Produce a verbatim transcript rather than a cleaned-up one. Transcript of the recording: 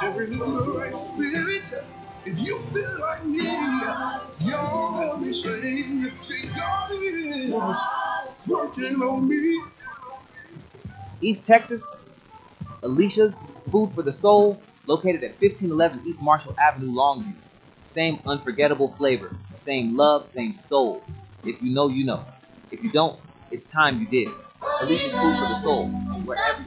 you're in the right spirit, if you feel like me, y'all help me sing. See, God is working on me. East Texas, Alicia's Food for the Soul, located at fifteen eleven East Marshall Avenue, Longview. Same unforgettable flavor, same love, same soul. If you know, you know. If you don't, it's time you did. Alicia's Food for the Soul, wherever